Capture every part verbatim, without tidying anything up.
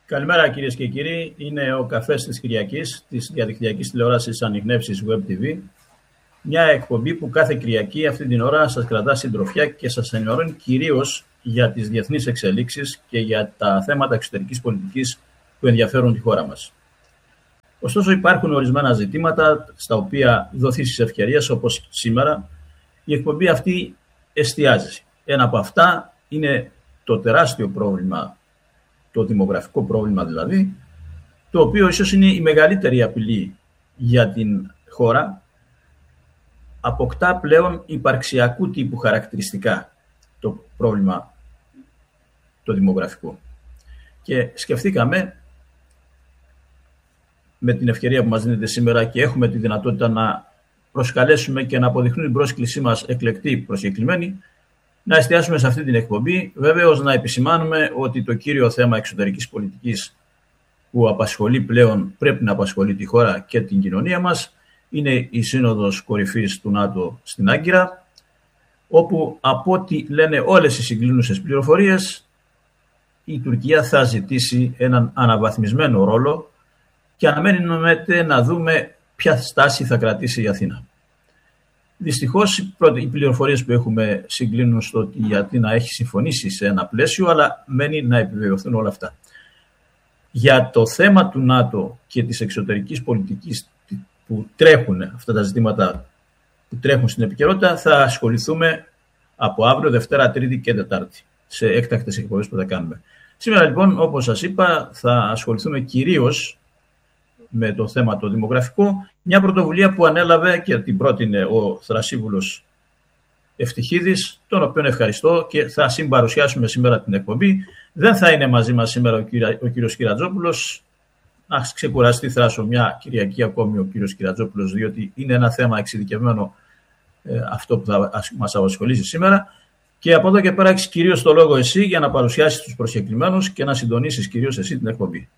Καλημέρα κυρίες και κύριοι. Είναι ο καφές της Κυριακής της διαδικτυακής τηλεόρασης Ανιχνεύσεις Web τι βι. Μια εκπομπή που κάθε Κυριακή αυτή την ώρα σας κρατά συντροφιά και σας ενημερώνει κυρίως για τις διεθνείς εξελίξεις και για τα θέματα εξωτερικής πολιτικής που ενδιαφέρουν τη χώρα μας. Ωστόσο υπάρχουν ορισμένα ζητήματα στα οποία δοθήσεις ευκαιρίες, όπως σήμερα η εκπομπή αυτή εστιάζει. Ένα από αυτά είναι το τεράστιο πρόβλημα, το δημογραφικό πρόβλημα δηλαδή, το οποίο ίσως είναι η μεγαλύτερη απειλή για την χώρα, αποκτά πλέον υπαρξιακού τύπου χαρακτηριστικά το πρόβλημα το δημογραφικό. Και σκεφτήκαμε, με την ευκαιρία που μας δίνεται σήμερα και έχουμε τη δυνατότητα να προσκαλέσουμε και να αποδειχνούν την πρόσκλησή μας εκλεκτοί προσκεκλημένοι, να εστιάσουμε σε αυτή την εκπομπή, βέβαιως να επισημάνουμε ότι το κύριο θέμα εξωτερικής πολιτικής που απασχολεί πλέον, πρέπει να απασχολεί τη χώρα και την κοινωνία μας, είναι η Σύνοδος Κορυφής του ΝΑΤΟ στην Άγκυρα, όπου από ό,τι λένε όλες οι συγκλίνουσες πληροφορίες, η Τουρκία θα ζητήσει έναν αναβαθμισμένο ρόλο και αναμένουμε να δούμε ποια στάση θα κρατήσει η Αθήνα. Δυστυχώς οι πληροφορίες που έχουμε συγκλίνουν στο ότι η Αθήνα έχει συμφωνήσει σε ένα πλαίσιο, αλλά μένει να επιβεβαιωθούν όλα αυτά. Για το θέμα του ΝΑΤΟ και της εξωτερικής πολιτικής που τρέχουν, αυτά τα ζητήματα που τρέχουν στην επικαιρότητα, θα ασχοληθούμε από αύριο, Δευτέρα, Τρίτη και Τετάρτη, σε έκτακτες εκπομπές που θα κάνουμε. Σήμερα λοιπόν, όπως σας είπα, θα ασχοληθούμε κυρίως με το θέμα το δημογραφικό, μια πρωτοβουλία που ανέλαβε και την πρότεινε ο Θρασίβουλος Ευτυχίδης, τον οποίον ευχαριστώ και θα συμπαρουσιάσουμε σήμερα την εκπομπή. Δεν θα είναι μαζί μας σήμερα ο, κύρα, ο κύριος Κυρατζόπουλος. Να ξεκουραστεί Θράσο μια Κυριακή ακόμη ο κύριος Κυρατζόπουλος, διότι είναι ένα θέμα εξειδικευμένο ε, αυτό που θα μας απασχολήσει σήμερα. Και από εδώ και πέρα έχεις κυρίως το λόγο εσύ για να παρουσιάσεις τους προσκεκλημένους και να συντονίσεις κυρίως εσύ την εκπομπή.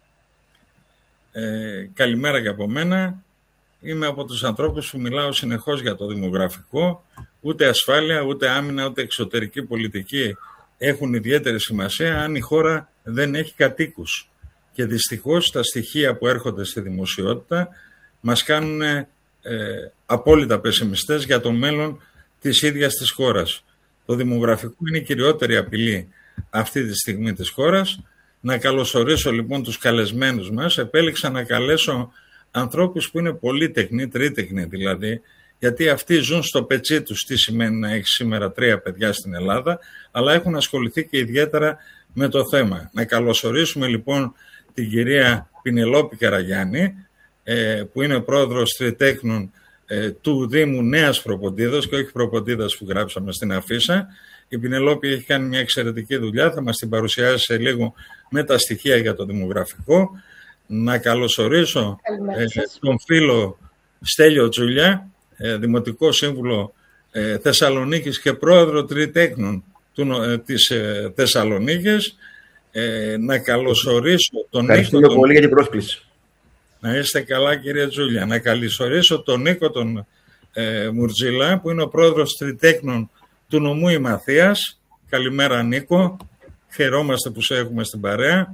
Ε, καλημέρα και από μένα. Είμαι από τους ανθρώπους που μιλάω συνεχώς για το δημογραφικό. Ούτε ασφάλεια, ούτε άμυνα, ούτε εξωτερική πολιτική έχουν ιδιαίτερη σημασία αν η χώρα δεν έχει κατοίκους. Και δυστυχώς τα στοιχεία που έρχονται στη δημοσιότητα μας κάνουν ε, απόλυτα πεσημιστές για το μέλλον της ίδιας της χώρας. Το δημογραφικό είναι η κυριότερη απειλή αυτή τη στιγμή της χώρας. Να καλωσορίσω λοιπόν τους καλεσμένους μας. Επέλεξα να καλέσω ανθρώπους που είναι πολύτεχνοι, τρίτεχνοι δηλαδή, γιατί αυτοί ζουν στο πετσί τους τι σημαίνει να έχει σήμερα τρία παιδιά στην Ελλάδα, αλλά έχουν ασχοληθεί και ιδιαίτερα με το θέμα. Να καλωσορίσουμε λοιπόν την κυρία Πινελόπη Καραγιάννη, που είναι πρόεδρος τριτέχνων του Δήμου Νέας Προποντίδας και όχι Προποντίδας που γράψαμε στην αφίσα. Η Πινελόπη έχει κάνει μια εξαιρετική δουλειά, θα μας την παρουσιάσει σε λίγο με τα στοιχεία για το δημογραφικό. Να καλωσορίσω ε, τον φίλο Στέλιο Τζούλια, ε, Δημοτικό Σύμβουλο ε, Θεσσαλονίκης και πρόεδρο τριτέχνων του, ε, της ε, Θεσσαλονίκης. Ε, να καλωσορίσω τον Ευχαριστώ Νίκο... πολύ τον... για την πρόσκληση. Να είστε καλά κύριε Τζούλια. Να καλωσορίσω τον Νίκο τον ε, Μουρτζίλα, που είναι ο πρόεδρος τριτέχνων του νομού Ημαθίας. Καλημέρα Νίκο, χαιρόμαστε που σε έχουμε στην παρέα.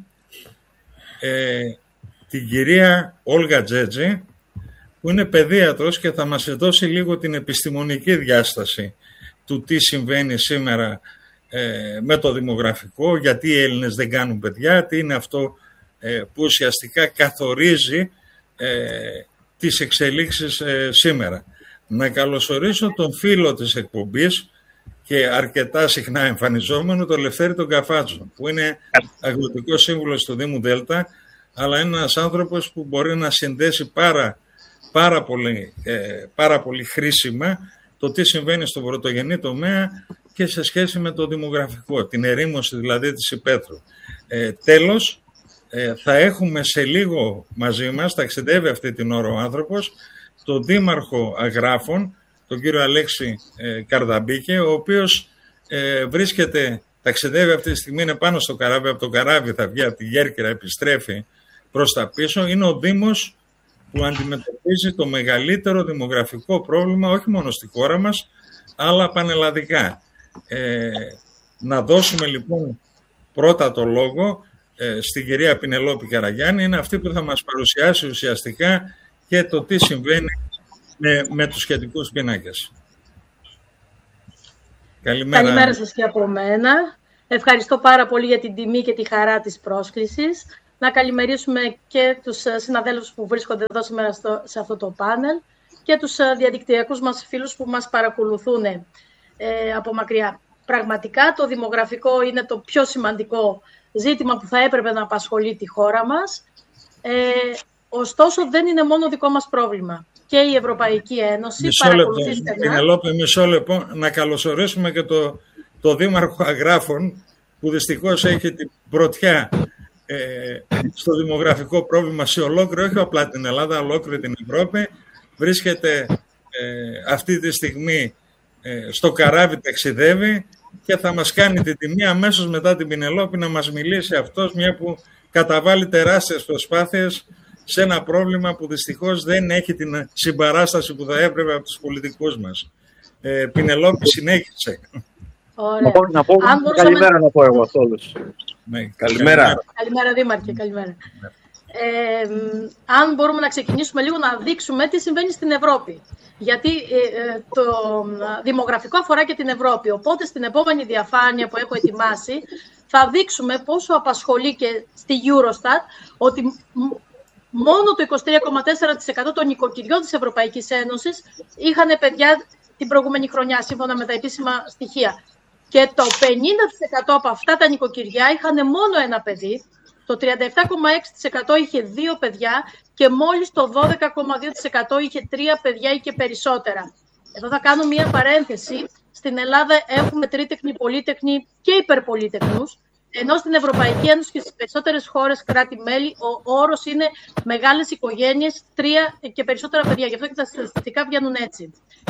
Ε, την κυρία Όλγα Τζέτζη, που είναι παιδίατρος και θα μας δώσει λίγο την επιστημονική διάσταση του τι συμβαίνει σήμερα ε, με το δημογραφικό, γιατί οι Έλληνες δεν κάνουν παιδιά, τι είναι αυτό ε, που ουσιαστικά καθορίζει ε, τις εξελίξεις ε, σήμερα. Να καλωσορίσω τον φίλο της εκπομπής και αρκετά συχνά εμφανιζόμενο, τον Λευτέρη τον Καφάτσο, που είναι αγροτικός σύμβουλος του Δήμου Δέλτα, αλλά είναι ένας άνθρωπος που μπορεί να συνδέσει πάρα, πάρα, πολύ, ε, πάρα πολύ χρήσιμα το τι συμβαίνει στον πρωτογενή τομέα και σε σχέση με το δημογραφικό, την ερήμωση δηλαδή της υπαίθρου. Ε, τέλος, ε, θα έχουμε σε λίγο μαζί μας, ταξιδεύει αυτή την ώρα ο άνθρωπος, τον Δήμαρχο Αγράφων, τον κύριο Αλέξη ε, Καρδαμπίκε, ο οποίος ε, βρίσκεται, ταξιδεύει αυτή τη στιγμή, είναι πάνω στο καράβι, από το καράβι θα βγει από τη Γέρκυρα, επιστρέφει προς τα πίσω. Είναι ο Δήμος που αντιμετωπίζει το μεγαλύτερο δημογραφικό πρόβλημα, όχι μόνο στη χώρα μας, αλλά πανελλαδικά. Ε, να δώσουμε λοιπόν πρώτα το λόγο ε, στην κυρία Πινελόπη Καραγιάννη, είναι αυτή που θα μας παρουσιάσει ουσιαστικά και το τι συμβαίνει με, με τους σχετικούς πίνακες. Καλημέρα. Καλημέρα σας και από μένα. Ευχαριστώ πάρα πολύ για την τιμή και τη χαρά της πρόσκλησης. Να καλημερίσουμε και τους συναδέλφους που βρίσκονται εδώ σήμερα στο, σε αυτό το πάνελ και τους διαδικτυακούς μας φίλους που μας παρακολουθούν ε, από μακριά. Πραγματικά το δημογραφικό είναι το πιο σημαντικό ζήτημα που θα έπρεπε να απασχολεί τη χώρα μας. Ε, ωστόσο δεν είναι μόνο δικό μας πρόβλημα. Και η Ευρωπαϊκή Ένωση μισό παρακολουθεί στενά. Πινελόπη, μισό λεπτό, να καλωσορίσουμε και το, το Δήμαρχο Αγράφων, που δυστυχώς έχει την πρωτιά ε, στο δημογραφικό πρόβλημα σε ολόκληρο, όχι απλά την Ελλάδα, ολόκληρη την Ευρώπη. Βρίσκεται ε, αυτή τη στιγμή ε, στο καράβι, ταξιδεύει και θα μας κάνει την τιμή αμέσως μετά την Πινελόπη να μας μιλήσει αυτός, μια που καταβάλει τεράστιες προσπάθειες σε ένα πρόβλημα που δυστυχώς δεν έχει την συμπαράσταση που θα έπρεπε από τους πολιτικούς μας. Ε, Πινελόπη, συνέχισε. Ωραία. Να πω, Αν καλημέρα μπορούσαμε... να πω εγώ σε όλους. Ναι, καλημέρα. καλημέρα. Καλημέρα, Δήμαρχε, καλημέρα. Ε, αν μπορούμε να ξεκινήσουμε λίγο να δείξουμε τι συμβαίνει στην Ευρώπη. Γιατί ε, το δημογραφικό αφορά και την Ευρώπη. Οπότε στην επόμενη διαφάνεια που έχω ετοιμάσει θα δείξουμε πόσο απασχολεί και στη Eurostat ότι μόνο το είκοσι τρία κόμμα τέσσερα τοις εκατό των νοικοκυριών της Ευρωπαϊκής Ένωσης είχαν παιδιά την προηγούμενη χρονιά, σύμφωνα με τα επίσημα στοιχεία. Και το πενήντα τοις εκατό από αυτά τα νοικοκυριά είχαν μόνο ένα παιδί, το τριάντα επτά κόμμα έξι τοις εκατό είχε δύο παιδιά και μόλις το δώδεκα κόμμα δύο τοις εκατό είχε τρία παιδιά ή και περισσότερα. Εδώ θα κάνω μία παρένθεση. Στην Ελλάδα έχουμε τρίτεκνοι, πολύτεκνοι και υπερπολύτεκνους, ενώ στην Ευρωπαϊκή Ένωση και στις περισσότερες χώρες κράτη-μέλη ο όρος είναι μεγάλες οικογένειες, τρία και περισσότερα παιδιά. Γι' αυτό και τα στατιστικά βγαίνουν έτσι.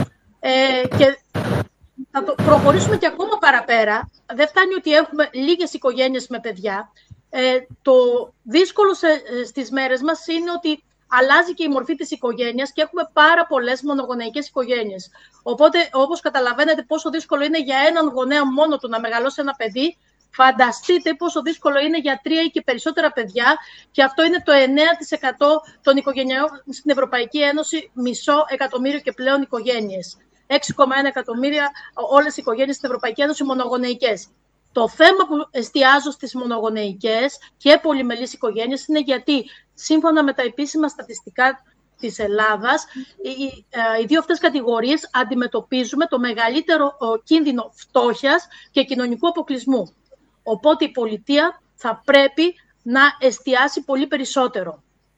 Ε, και θα το προχωρήσουμε και ακόμα παραπέρα. Δεν φτάνει ότι έχουμε λίγες οικογένειες με παιδιά. Ε, το δύσκολο σε, στις μέρες μας είναι ότι αλλάζει και η μορφή της οικογένειας και έχουμε πάρα πολλές μονογονεϊκές οικογένειες. Οπότε, όπως καταλαβαίνετε πόσο δύσκολο είναι για έναν γονέα μόνο του να μεγαλώσει ένα παιδί, φανταστείτε πόσο δύσκολο είναι για τρία ή και περισσότερα παιδιά, και αυτό είναι το εννέα τοις εκατό των οικογενειών στην Ευρωπαϊκή Ένωση, μισό εκατομμύριο και πλέον οικογένειες. έξι κόμμα ένα εκατομμύρια όλες οι οικογένειες στην Ευρωπαϊκή Ένωση μονογονεϊκές. Το θέμα που εστιάζω στις μονογονεϊκές και πολυμελείς οικογένειες είναι γιατί, σύμφωνα με τα επίσημα στατιστικά της Ελλάδας, οι, οι δύο αυτές κατηγορίες αντιμετωπίζουμε το μεγαλύτερο κίνδυνο φτώχειας και κοινωνικού αποκλεισμού. Οπότε η πολιτεία θα πρέπει να εστιάσει πολύ περισσότερο.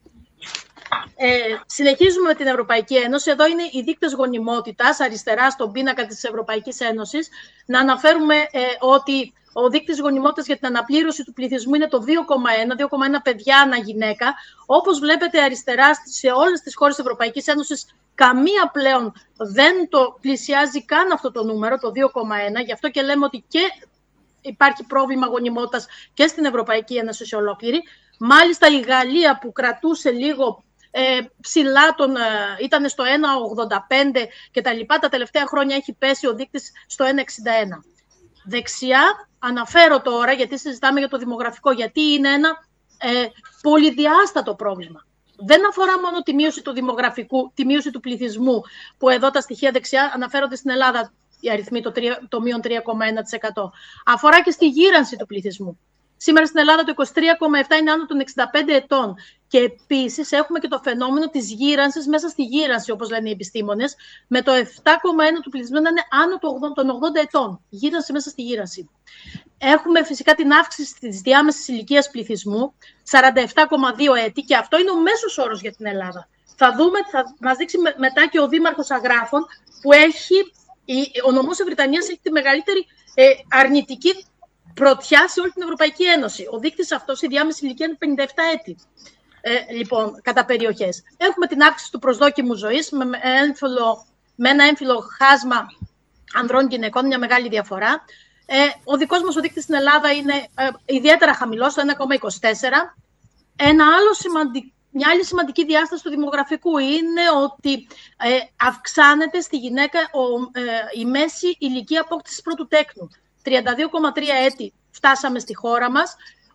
Ε, συνεχίζουμε με την Ευρωπαϊκή Ένωση. Εδώ είναι οι δείκτες γονιμότητας, αριστερά στον πίνακα της Ευρωπαϊκής Ένωσης. Να αναφέρουμε ε, ότι ο δείκτης γονιμότητας για την αναπλήρωση του πληθυσμού είναι το δύο κόμμα ένα, δύο κόμμα ένα παιδιά ανά γυναίκα. Όπως βλέπετε αριστερά σε όλες τις χώρες της Ευρωπαϊκής Ένωσης, καμία πλέον δεν το πλησιάζει καν αυτό το νούμερο, το δύο κόμμα ένα. Γι' αυτό και λέμε ότι και υπάρχει πρόβλημα γονιμότητας και στην Ευρωπαϊκή Ένωση σε ολόκληρη. Μάλιστα η Γαλλία που κρατούσε λίγο ε, ψηλά, τον, ε, ήταν στο ένα κόμμα ογδόντα πέντε και τα λοιπά, τα τελευταία χρόνια έχει πέσει ο δείκτης στο ένα κόμμα εξήντα ένα. Δεξιά αναφέρω τώρα, γιατί συζητάμε για το δημογραφικό, γιατί είναι ένα ε, πολυδιάστατο πρόβλημα. Δεν αφορά μόνο τη μείωση του δημογραφικού, τη μείωση του πληθυσμού, που εδώ τα στοιχεία δεξιά αναφέρονται στην Ελλάδα, οι αριθμοί, το, το μείον τρία κόμμα ένα τοις εκατό. Αφορά και στη γύρανση του πληθυσμού. Σήμερα στην Ελλάδα το είκοσι τρία κόμμα επτά είναι άνω των εξήντα πέντε ετών. Και επίσης έχουμε και το φαινόμενο της γύρανσης μέσα στη γύρανση, όπως λένε οι επιστήμονες, με το επτά κόμμα ένα του πληθυσμού να είναι άνω των ογδόντα ετών. Γύρανση μέσα στη γύρανση. Έχουμε φυσικά την αύξηση της διάμεσης ηλικίας πληθυσμού, σαράντα επτά κόμμα δύο έτη, και αυτό είναι ο μέσος όρος για την Ελλάδα. Θα δούμε, θα μας δείξει μετά και ο Δήμαρχος Αγράφων, που έχει, ο νομός της Βρυτανίας έχει τη μεγαλύτερη ε, αρνητική πρωτιά σε όλη την Ευρωπαϊκή Ένωση. Ο δείκτης αυτός, η διάμεση ηλικία είναι πενήντα επτά έτη. Ε, λοιπόν, κατά περιοχές. Έχουμε την αύξηση του προσδόκιμου ζωής με, με, έμφυλο, με ένα έμφυλο χάσμα ανδρών γυναικών, μια μεγάλη διαφορά. Ε, ο δικός μας ο δείκτης στην Ελλάδα είναι ε, ιδιαίτερα χαμηλός, το ένα κόμμα είκοσι τέσσερα. Ένα άλλο σημαντικό, μια άλλη σημαντική διάσταση του δημογραφικού είναι ότι ε, αυξάνεται στη γυναίκα ο, ε, η μέση ηλικία απόκτησης πρώτου τέκνου. τριάντα δύο κόμμα τρία έτη φτάσαμε στη χώρα μας.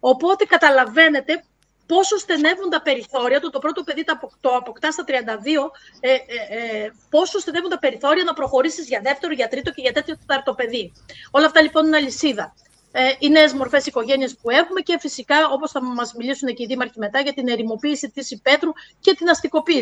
Οπότε καταλαβαίνετε πόσο στενεύουν τα περιθώρια του. Το πρώτο παιδί το αποκτά στα τριάντα δύο, ε, ε, ε, πόσο στενεύουν τα περιθώρια να προχωρήσεις για δεύτερο, για τρίτο και για τέτοιο τέταρτο παιδί. Όλα αυτά λοιπόν είναι αλυσίδα. Ε, οι νέες μορφές οικογένειας που έχουμε και φυσικά, όπως θα μας μιλήσουν και οι δήμαρχοι μετά, για την ερημοποίηση της υπαίθρου και την αστικοποίηση.